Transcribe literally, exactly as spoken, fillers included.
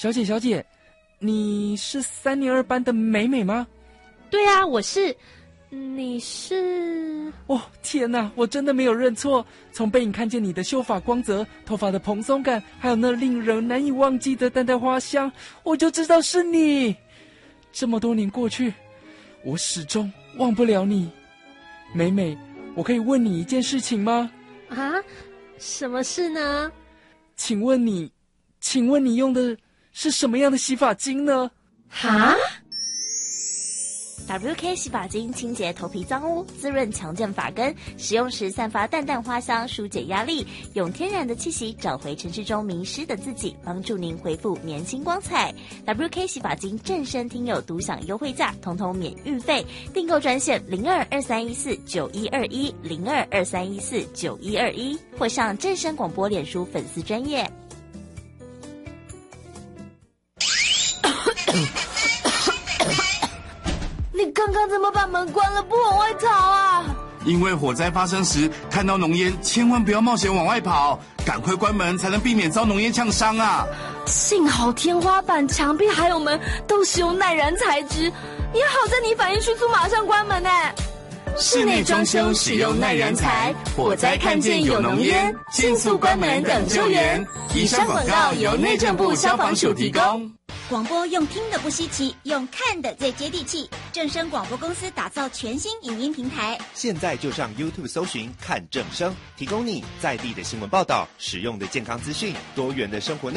小姐小姐，你是三年二班的美美吗？ 对啊，我是。你是？ 哦，天哪，我真的没有认错。从背影看见你的秀发光泽、头发的蓬松感，还有那令人难以忘记的淡淡花香，我就知道是你。这么多年过去，我始终忘不了你。美美，我可以问你一件事情吗？ 啊，什么事呢？ 请问你，请问你用的是什么样的洗发精呢？ 哈 ？W K 洗发精清洁头皮脏污，滋润强健发根，使用时散发淡淡花香，疏解压力，用天然的气息找回城市中迷失的自己，帮助您恢复年轻光彩。W K 洗发精正身听友独享优惠价，统统免运费，订购专线零二二三一四九一二一零二二三一四九一二一，或上正声广播脸书粉丝专页。 你刚刚怎么把门关了不往外逃啊？ 因为火灾发生时看到浓烟，千万不要冒险往外跑，赶快关门才能避免遭浓烟呛伤啊！ 幸好天花板、墙壁还有门都是用耐燃材质，也好在你反应迅速，马上关门呢。 室内装修使用耐燃材，火灾看见有浓烟，迅速关门等救援。以上广告由内政部消防署提供。 广播用听的不稀奇，用看的最接地气。正声广播公司打造全新影音平台， 现在就上 YouTube 搜寻看正声，提供你在地的新闻报道、实用的健康资讯、多元的生活内容。